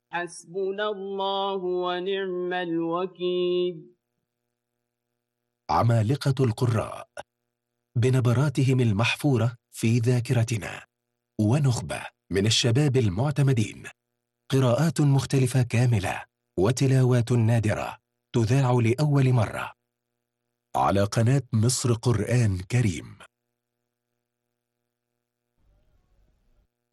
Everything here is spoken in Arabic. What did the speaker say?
حسبنا الله ونعم الوكيل. عمالقة القراء بنبراتهم المحفورة في ذاكرتنا، ونخبة من الشباب المعتمدين، قراءات مختلفة كاملة وتلاوات نادرة تذاع لأول مرة على قناة مصر قرآن كريم.